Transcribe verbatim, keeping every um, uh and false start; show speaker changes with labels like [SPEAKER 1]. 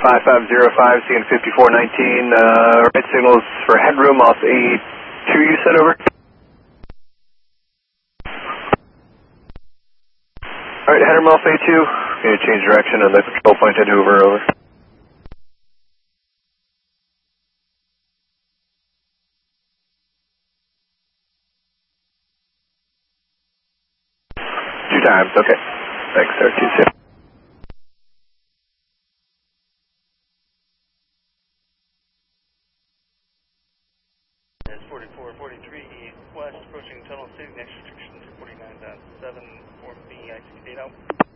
[SPEAKER 1] five five zero five, seeing fifty-four nineteen, uh, right signals for headroom off A two, you said, over? Alright, headroom off A two, going to change direction on the control point to Hoover, over. Two times, okay. Thanks, R T C.
[SPEAKER 2] forty-four forty-three west, approaching Tunnel City, next restriction to forty-nine point seven, four B, I C data.